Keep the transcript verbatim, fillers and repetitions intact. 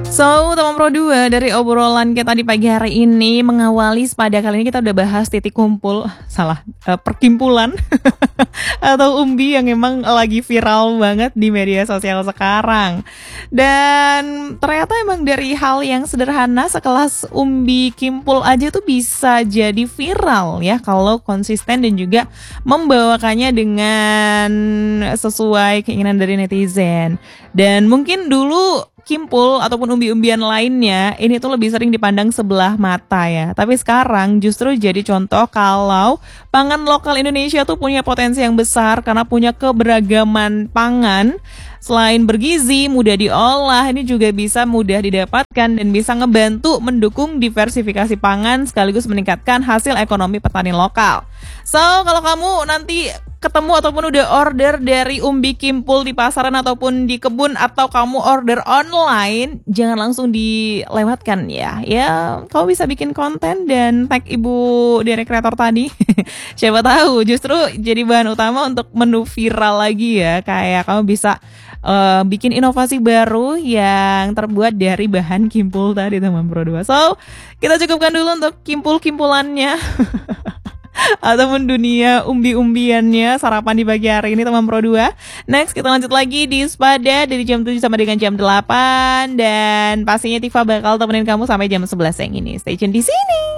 So, teman Pro dua, dari obrolan kita di pagi hari ini mengawali Sepada kali ini kita udah bahas titik kumpul, salah, uh, perkimpulan atau umbi yang emang lagi viral banget di media sosial sekarang. Dan ternyata emang dari hal yang sederhana sekelas umbi kimpul aja tuh bisa jadi viral ya kalau konsisten dan juga membawakannya dengan sesuai keinginan dari netizen. Dan mungkin dulu kimpul ataupun umbi-umbian lainnya ini tuh lebih sering dipandang sebelah mata ya. Tapi sekarang justru jadi contoh kalau pangan lokal Indonesia tuh punya potensi yang besar karena punya keberagaman pangan. Selain bergizi, mudah diolah, ini juga bisa mudah didapatkan dan bisa ngebantu mendukung diversifikasi pangan sekaligus meningkatkan hasil ekonomi petani lokal. So, kalau kamu nanti ketemu ataupun udah order dari umbi kimpul di pasaran ataupun di kebun atau kamu order online, jangan langsung dilewatkan ya. Ya, kamu bisa bikin konten dan tag ibu dari kreator tadi. Siapa tahu justru jadi bahan utama untuk menu viral lagi ya. Kayak kamu bisa uh, bikin inovasi baru yang terbuat dari bahan kimpul tadi teman Pro dua. So, kita cukupkan dulu untuk kimpul-kimpulannya. Ataupun dunia umbi-umbiannya sarapan di pagi hari ini teman Pro dua. Next kita lanjut lagi di Sepada dari jam tujuh sampai dengan jam delapan. Dan pastinya Tifa bakal temenin kamu sampai jam sebelas yang ini. Stay tune di sini.